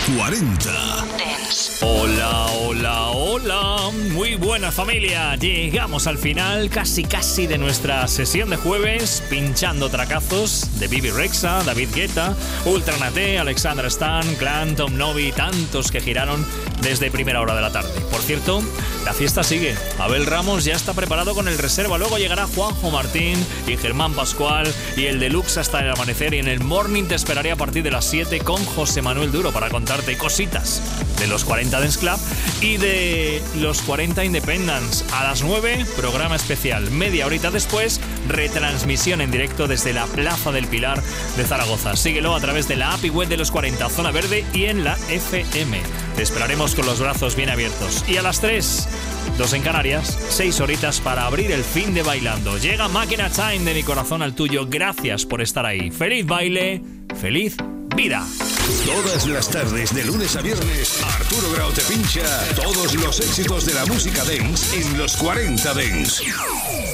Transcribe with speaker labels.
Speaker 1: 40
Speaker 2: Dance.
Speaker 3: Hola, hola, hola. Muy buena familia. Llegamos al final casi de nuestra sesión de jueves, pinchando tracazos de Bibi Rexha, David Guetta, Ultra Naté, Alexandra Stan, Clan, Tom Novi, tantos que giraron desde primera hora de la tarde. Por cierto, la fiesta sigue. Abel Ramos ya está preparado con el reserva. Luego llegará Juanjo Martín y Germán Pascual y el deluxe hasta el amanecer. Y en el morning te esperaré a partir de las 7 con José Manuel Duro para contarte cositas de los 40 Dance Club y de los 40 Independence. A las 9, programa especial. Media horita después, retransmisión en directo desde la Plaza del Pilar de Zaragoza. Síguelo a través de la app y web de los 40 Zona Verde y en la FM. Te esperaremos con los brazos bien abiertos. Y a las 3, 2 en Canarias, 6 horitas para abrir el fin de bailando. Llega Máquina Time de mi corazón al tuyo. Gracias por estar ahí. Feliz baile, feliz vida.
Speaker 1: Todas las tardes, de lunes a viernes, Arturo Grau te pincha todos los éxitos de la música dance en los 40 Dance.